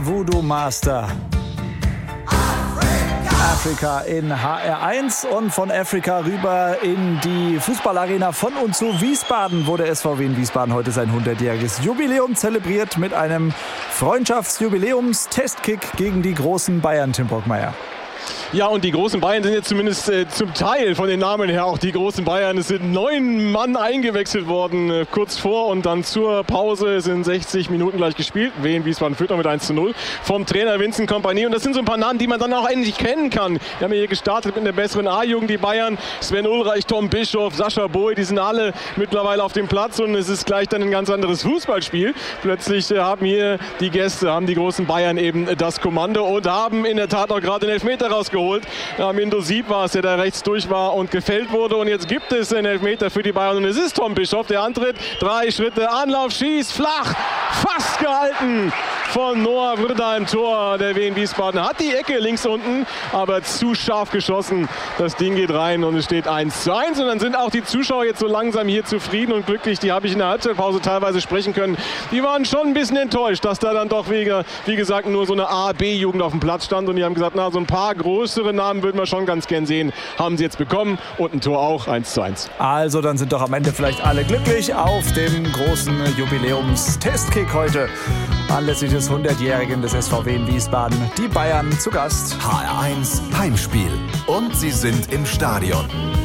Voodoo Master. Afrika in HR1 und von Afrika rüber in die Fußballarena von und zu Wiesbaden, wo der SVW in Wiesbaden heute sein 100-jähriges Jubiläum zelebriert mit einem Freundschaftsjubiläums-Testkick gegen die großen Bayern, Tim Brockmeier. Ja, und die großen Bayern sind jetzt zumindest zum Teil von den Namen her auch die großen Bayern. Es sind 9 Mann eingewechselt worden, kurz vor und dann zur Pause. Es sind 60 Minuten gleich gespielt. Wien Wiesbaden führt noch mit 1:0 vom Trainer Vincent Kompany. Und das sind so ein paar Namen, die man dann auch endlich kennen kann. Wir haben hier gestartet mit einer besseren A-Jugend, die Bayern. Sven Ulreich, Tom Bischoff, Sascha Boy, die sind alle mittlerweile auf dem Platz. Und es ist gleich dann ein ganz anderes Fußballspiel. Plötzlich haben hier die Gäste, haben die großen Bayern eben das Kommando und haben in der Tat auch gerade den Elfmeter rausgeholt. Mindo Sieb war es, der da rechts durch war und gefällt wurde. Und jetzt gibt es einen Elfmeter für die Bayern. Und es ist Tom Bischoff, der antritt. 3 Schritte, Anlauf, schießt, flach, fast gehalten von Noah Vrda im Tor. Der Wien Wiesbaden hat die Ecke links unten, aber zu scharf geschossen. Das Ding geht rein und es steht 1:1. Und dann sind auch die Zuschauer jetzt so langsam hier zufrieden und glücklich. Die habe ich in der Halbzeitpause teilweise sprechen können. Die waren schon ein bisschen enttäuscht, dass da dann doch wie gesagt nur so eine A-B-Jugend auf dem Platz stand. Und die haben gesagt, na, so ein paar größere Namen würden wir schon ganz gern sehen. Haben sie jetzt bekommen und ein Tor auch, 1:1. Also dann sind doch am Ende vielleicht alle glücklich auf dem großen Jubiläums-Testkick heute. Anlässlich des 100-jährigen des SVW in Wiesbaden. Die Bayern zu Gast. HR1 Heimspiel. Und sie sind im Stadion.